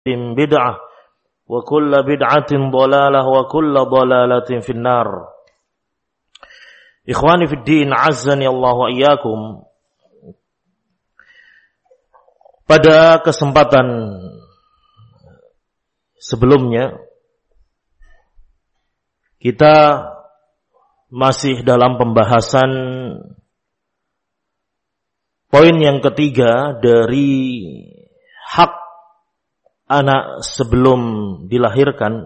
بدعة وكل بدعة ضلالة وكل ضلالة في النار. Ikhwani fi din, azzani Allah wa iyyakum. Pada kesempatan sebelumnya kita masih dalam pembahasan poin yang ketiga dari hak anak sebelum dilahirkan,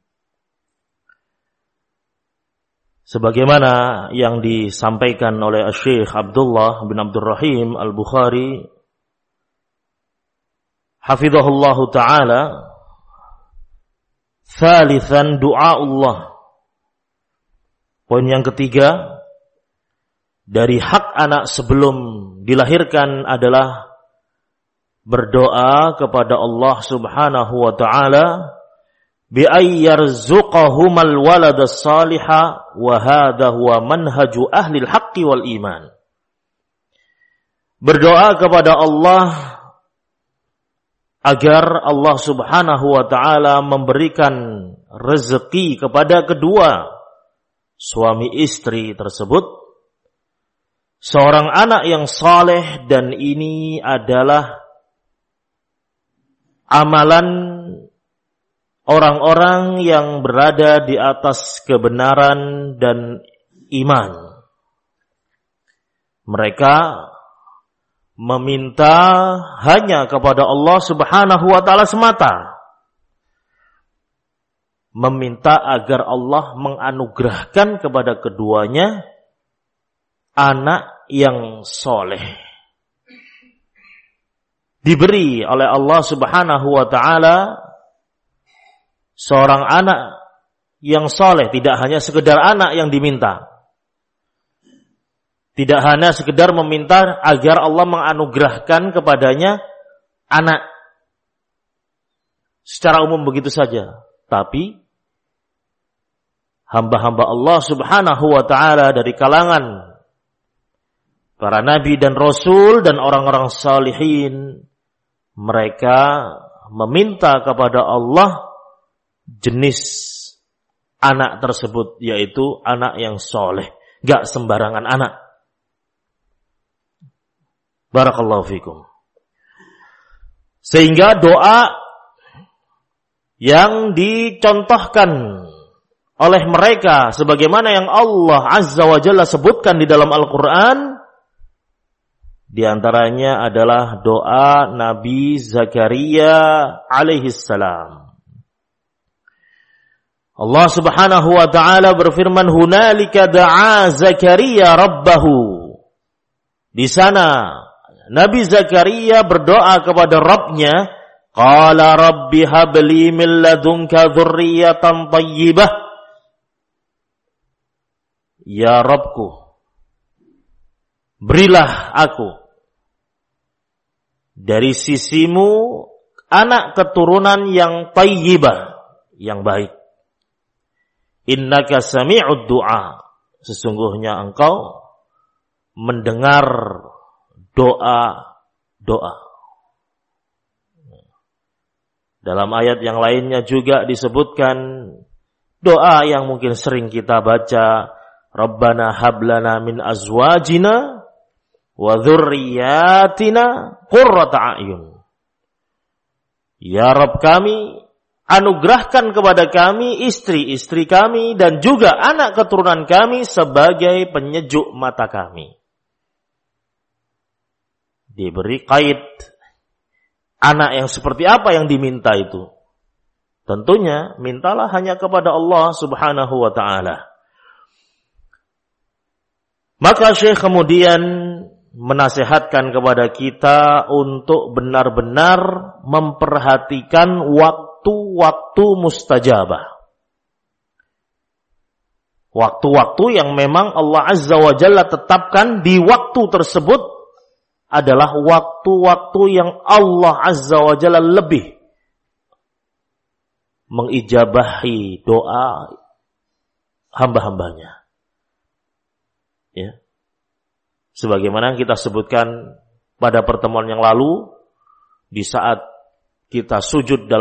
sebagaimana yang disampaikan oleh Syekh Abdullah bin Abdul Rahim Al-Bukhari hafizahullahu ta'ala. Thalithan du'aullah. Poin yang ketiga dari hak anak sebelum dilahirkan adalah berdoa kepada Allah Subhanahu wa ta'ala bi ayyarzuqahumal waladas salihah wa hadha huwa manhaju ahlil haqqi wal iman. Berdoa kepada Allah agar Allah Subhanahu wa ta'ala memberikan rezeki kepada kedua suami istri tersebut seorang anak yang saleh, dan ini adalah amalan orang-orang yang berada di atas kebenaran dan iman. Mereka meminta hanya kepada Allah Subhanahu wa ta'ala semata. Meminta agar Allah menganugerahkan kepada keduanya anak yang soleh. Diberi oleh Allah Subhanahu wa ta'ala seorang anak yang soleh, tidak hanya sekedar anak yang diminta. Tidak hanya sekedar meminta agar Allah menganugerahkan kepadanya anak secara umum begitu saja. Tapi hamba-hamba Allah Subhanahu wa ta'ala dari kalangan para nabi dan rasul dan orang-orang salihin, mereka meminta kepada Allah jenis anak tersebut, yaitu anak yang soleh, gak sembarangan anak. Barakallahu fikum. Sehingga doa yang dicontohkan oleh mereka sebagaimana yang Allah Azza wa Jalla sebutkan di dalam Al-Quran, di antaranya adalah doa Nabi Zakaria alaihissalam. Allah Subhanahu wa ta'ala berfirman, hunalika da'a Zakaria rabbahu. Di sana Nabi Zakaria berdoa kepada Rabbnya, qala rabbi habli min ladunka dzurriyyatan thayyibah. Ya Rabbku, berilah aku dari sisimu anak keturunan yang thayyibah, yang baik. Innaka sami'ud du'a. Sesungguhnya engkau mendengar doa-doa. Dalam ayat yang lainnya juga disebutkan doa yang mungkin sering kita baca, Rabbana hablana min azwajina wa dzurriyyatina qurrata a'yun. Ya Rabb kami, anugerahkan kepada kami istri-istri kami dan juga anak keturunan kami sebagai penyejuk mata kami. Diberi kait anak yang seperti apa yang diminta itu. Tentunya mintalah hanya kepada Allah Subhanahu wa ta'ala. Maka Syekh kemudian menasihatkan kepada kita untuk benar-benar memperhatikan waktu-waktu mustajabah. Waktu-waktu yang memang Allah Azza wa Jalla tetapkan di waktu tersebut adalah waktu-waktu yang Allah Azza wa Jalla lebih mengijabahi doa hamba-hambanya. Ya. Sebagaimana kita sebutkan pada pertemuan yang lalu, di saat kita sujud dalam